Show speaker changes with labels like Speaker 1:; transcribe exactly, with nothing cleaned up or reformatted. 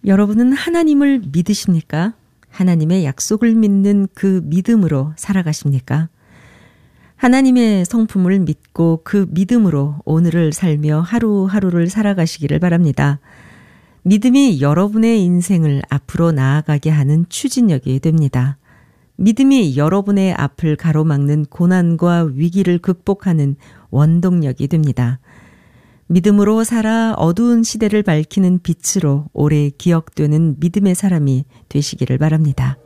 Speaker 1: 여러분은 하나님을 믿으십니까? 하나님의 약속을 믿는 그 믿음으로 살아가십니까? 하나님의 성품을 믿고 그 믿음으로 오늘을 살며 하루하루를 살아가시기를 바랍니다. 믿음이 여러분의 인생을 앞으로 나아가게 하는 추진력이 됩니다. 믿음이 여러분의 앞을 가로막는 고난과 위기를 극복하는 원동력이 됩니다. 믿음으로 살아 어두운 시대를 밝히는 빛으로 오래 기억되는 믿음의 사람이 되시기를 바랍니다.